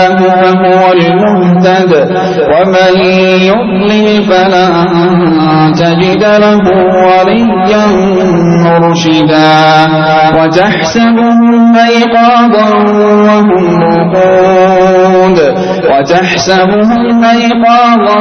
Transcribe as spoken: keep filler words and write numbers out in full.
فهو المهتد ومن يضلل فلن تجد له وليا مرشدا وتحسبهم أيقاظا وهم رقود وتحسبهم أيقاظا